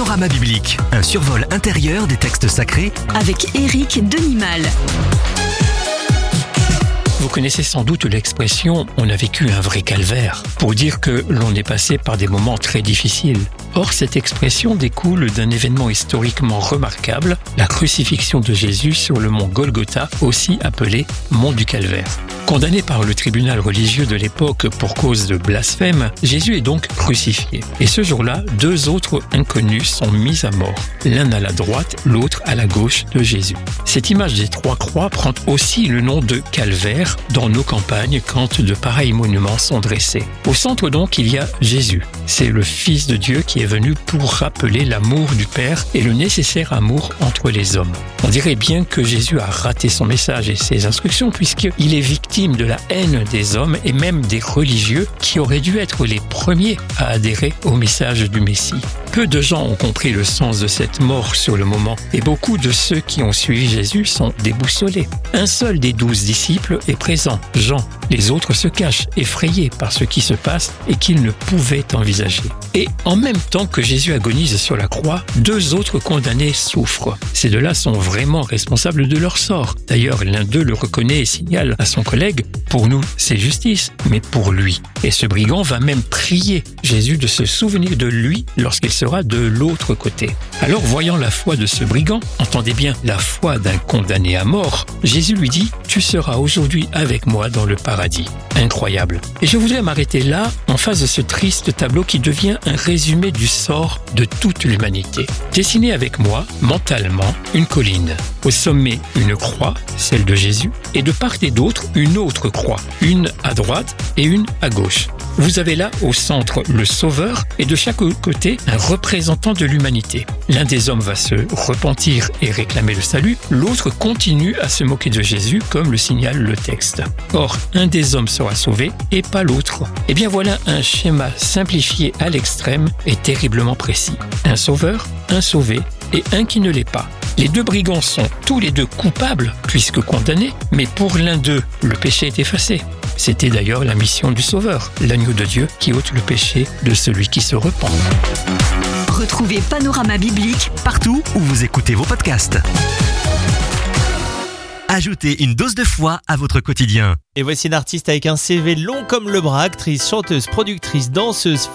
Panorama biblique, un survol intérieur des textes sacrés avec Éric Denimal. Vous connaissez sans doute l'expression « on a vécu un vrai calvaire » pour dire que l'on est passé par des moments très difficiles. Or, cette expression découle d'un événement historiquement remarquable, la crucifixion de Jésus sur le mont Golgotha, aussi appelé mont du Calvaire. Condamné par le tribunal religieux de l'époque pour cause de blasphème, Jésus est donc crucifié. Et ce jour-là, 2 autres inconnus sont mis à mort, l'un à la droite, l'autre à la gauche de Jésus. Cette image des 3 croix prend aussi le nom de calvaire dans nos campagnes quand de pareils monuments sont dressés. Au centre donc, il y a Jésus. C'est le Fils de Dieu qui est venu pour rappeler l'amour du Père et le nécessaire amour entre les hommes. On dirait bien que Jésus a raté son message et ses instructions puisqu'il est victime de la haine des hommes et même des religieux qui auraient dû être les premiers à adhérer au message du Messie. Peu de gens ont compris le sens de cette mort sur le moment et beaucoup de ceux qui ont suivi Jésus sont déboussolés. Un seul des 12 disciples est présent, Jean. Les autres se cachent, effrayés par ce qui se passe et qu'ils ne pouvaient envisager. Et en même temps que Jésus agonise sur la croix, 2 autres condamnés souffrent. Ces 2-là sont vraiment responsables de leur sort. D'ailleurs, l'un d'eux le reconnaît et signale à son collègue « Pour nous, c'est justice, mais pour lui ». Et ce brigand va même prier Jésus de se souvenir de lui lorsqu'il sera de l'autre côté. Alors, voyant la foi de ce brigand, entendez bien la foi d'un condamné à mort, Jésus lui dit « Tu seras aujourd'hui avec moi dans le paradis ». Incroyable. Et je voudrais m'arrêter là, en face de ce triste tableau qui devient un résumé du sort de toute l'humanité. Dessinez avec moi, mentalement, une colline. Au sommet, une croix, celle de Jésus, et de part et d'autre, une autre croix, une à droite et une à gauche. Vous avez là au centre le Sauveur et de chaque côté un représentant de l'humanité. L'un des hommes va se repentir et réclamer le salut, l'autre continue à se moquer de Jésus comme le signale le texte. Or, un des hommes sera sauvé et pas l'autre. Eh bien voilà un schéma simplifié à l'extrême et terriblement précis. Un sauveur, un sauvé et un qui ne l'est pas. Les 2 brigands sont tous les 2 coupables puisque condamnés, mais pour l'un d'eux, le péché est effacé. C'était d'ailleurs la mission du Sauveur, l'agneau de Dieu qui ôte le péché de celui qui se repent. Retrouvez Panorama biblique partout où vous écoutez vos podcasts. Ajoutez une dose de foi à votre quotidien. Et voici une artiste avec un CV long comme le bras, actrice, chanteuse, productrice, danseuse,